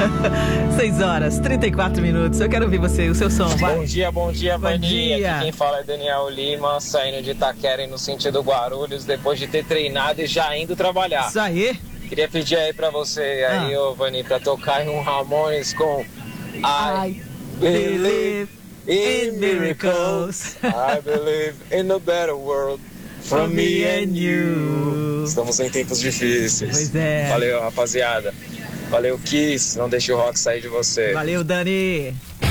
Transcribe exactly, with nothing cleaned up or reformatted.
seis horas, trinta e quatro minutos. Eu quero ouvir você, o seu som, vai. Bom dia, bom dia, Bom Vaninha. dia. Aqui quem fala é Daniel Lima, saindo de Itaquera no sentido Guarulhos, depois de ter treinado e já indo trabalhar. Isso aí. Queria pedir aí pra você, aí, Ah. ô Vani, pra tocar em um Ramones com I, I Believe in in Miracles. miracles. I believe in a better world from me and you. Estamos em tempos difíceis. Pois é. Valeu, rapaziada. Valeu, Kiss. Não deixe o rock sair de você. Valeu, Dani.